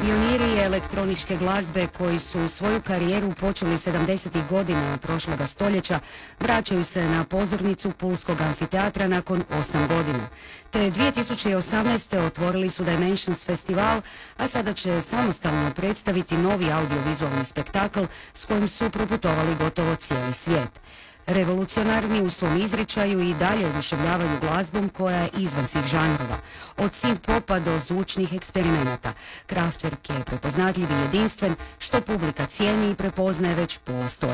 Pioniri elektroničke glazbe koji su svoju karijeru počeli 70. godina prošloga stoljeća vraćaju se na pozornicu Pulskog amfiteatra nakon 8 godina. Te 2018. otvorili su Dimensions festival, a sada će samostalno predstaviti novi audiovizualni spektakl s kojim su proputovali gotovo cijeli svijet. Revolucionarni u svom izričaju i dalje oduševljavaju glazbom koja je izvan svih žanrova. Od synth-popa do zvučnih eksperimenata. Kraftwerk je prepoznatljiv i jedinstven, što publika cijeni i prepoznaje već po stoljećima.